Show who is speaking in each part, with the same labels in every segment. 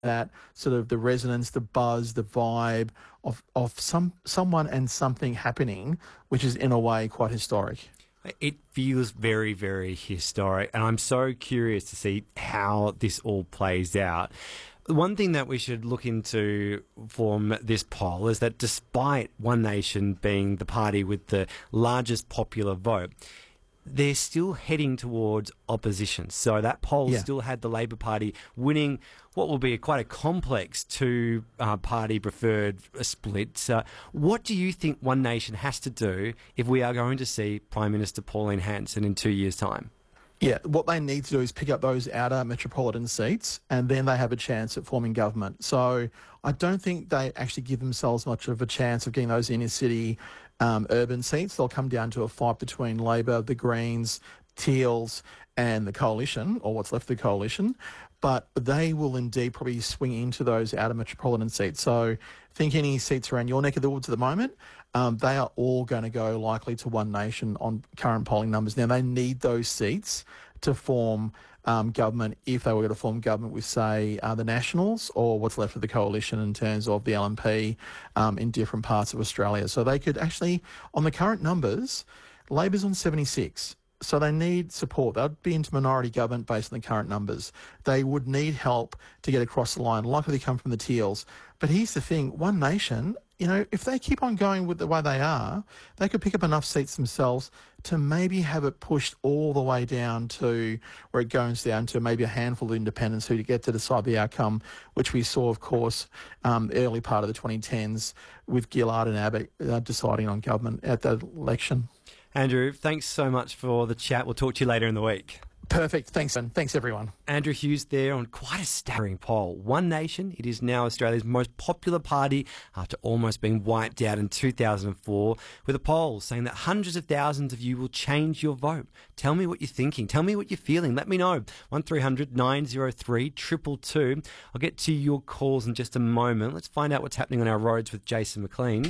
Speaker 1: that sort of the resonance, the buzz, the vibe of someone and something happening, which is in a way quite historic.
Speaker 2: It feels very, very historic, and I'm so curious to see how this all plays out. One thing that we should look into from this poll is that despite One Nation being the party with the largest popular vote, they're still heading towards opposition. So that poll still had the Labor Party winning what will be quite a complex two-party preferred split. What do you think One Nation has to do if we are going to see Prime Minister Pauline Hanson in 2 years' time?
Speaker 1: Yeah, what they need to do is pick up those outer metropolitan seats, and then they have a chance at forming government. So I don't think they actually give themselves much of a chance of getting those inner city urban seats. They'll come down to a fight between Labor, the Greens, Teals, and the Coalition, or what's left of the Coalition. But they will indeed probably swing into those outer metropolitan seats. So think any seats around your neck of the woods at the moment, they are all going to go likely to One Nation on current polling numbers. Now, they need those seats to form government if they were going to form government with, say, the Nationals or what's left of the Coalition in terms of the LNP in different parts of Australia. So they could actually, on the current numbers, Labor's on 76. So they need support. They'd be into minority government based on the current numbers. They would need help to get across the line, likely to come from the Teals. But here's the thing, One Nation, you know, if they keep on going with the way they are, they could pick up enough seats themselves to maybe have it pushed all the way down to where it goes down to maybe a handful of independents who get to decide the outcome, which we saw, of course, early part of the 2010s with Gillard and Abbott deciding on government at the election.
Speaker 2: Andrew, thanks so much for the chat. We'll talk to you later in the week.
Speaker 1: Perfect. Thanks, and thanks, everyone.
Speaker 2: Andrew Hughes there on quite a staggering poll. One Nation, it is now Australia's most popular party after almost being wiped out in 2004, with a poll saying that hundreds of thousands of you will change your vote. Tell me what you're thinking. Tell me what you're feeling. Let me know. 1300 903 222. I'll get to your calls in just a moment. Let's find out what's happening on our roads with Jason McLean.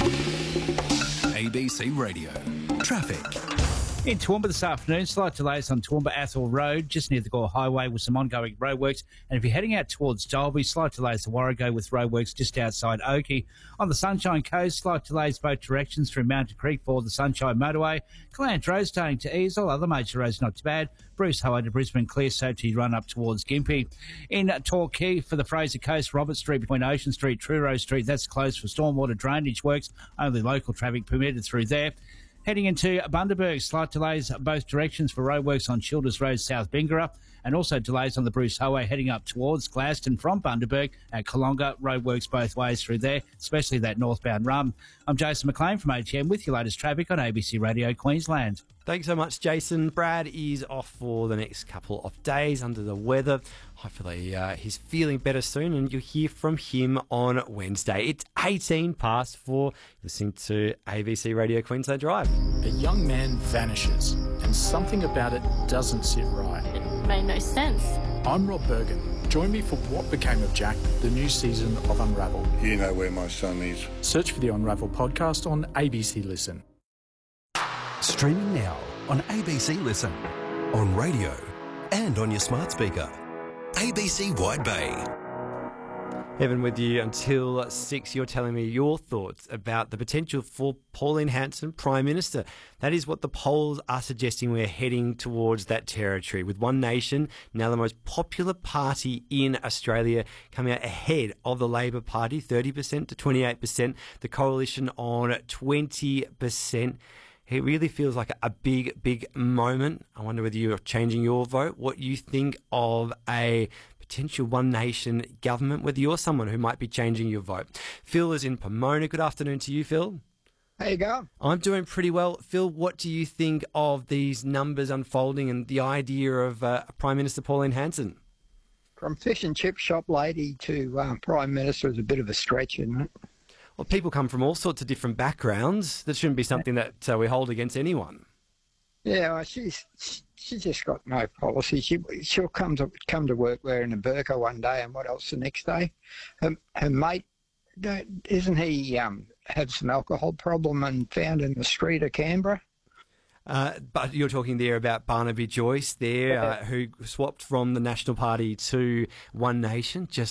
Speaker 3: ABC Radio. Traffic.
Speaker 4: In Toowoomba this afternoon, slight delays on Toowoomba Athol Road, just near the Gore Highway with some ongoing roadworks. And if you're heading out towards Dalby, slight delays to Warrego with roadworks just outside Oakey. On the Sunshine Coast, slight delays both directions through Mountain Creek for the Sunshine Motorway. Callant Road starting to ease, all other major roads not too bad. Bruce Highway to Brisbane clear, so to run up towards Gympie. In Torquay for the Fraser Coast, Robert Street between Ocean Street, Truro Street, that's closed for stormwater drainage works. Only local traffic permitted through there. Heading into Bundaberg, slight delays both directions for roadworks on Childers Road, South Bingara, and also delays on the Bruce Highway heading up towards Gladstone from Bundaberg at Kalonga. Roadworks both ways through there, especially that northbound run. I'm Jason McLean from ATM with your latest traffic on ABC Radio Queensland.
Speaker 2: Thanks so much, Jason. Brad is off for the next couple of days under the weather. Hopefully he's feeling better soon and you'll hear from him on Wednesday. It's 18 past 4. Listening to ABC Radio Queensland Drive.
Speaker 5: A young man vanishes and something about it doesn't sit right.
Speaker 6: It made no sense.
Speaker 5: I'm Rob Bergen. Join me for What Became of Jack, the new season of Unravel.
Speaker 7: You know where my son is.
Speaker 5: Search for the Unravel podcast on ABC Listen.
Speaker 3: Streaming now on ABC Listen, on radio and on your smart speaker. ABC Wide Bay.
Speaker 2: Evan with you until 6. You're telling me your thoughts about the potential for Pauline Hanson Prime Minister. That is what the polls are suggesting. We're heading towards that territory, with One Nation now the most popular party in Australia, coming out ahead of the Labor Party, 30% to 28%, the Coalition on 20%. It really feels like a big, big moment. I wonder whether you're changing your vote, what you think of a potential One Nation government, whether you're someone who might be changing your vote. Phil is in Pomona. Good afternoon to you, Phil.
Speaker 8: How you going?
Speaker 2: I'm doing pretty well. Phil, what do you think of these numbers unfolding and the idea of Prime Minister Pauline Hanson?
Speaker 8: From fish and chip shop lady to Prime Minister is a bit of a stretch, isn't it?
Speaker 2: Well, people come from all sorts of different backgrounds. That shouldn't be something that we hold against anyone.
Speaker 8: Yeah, well, she's just got no policy. She'll come to work wearing a burqa one day, and what else the next day? Her mate, isn't he had some alcohol problem and found in the street of Canberra?
Speaker 2: But you're talking there about Barnaby Joyce there, who swapped from the National Party to One Nation just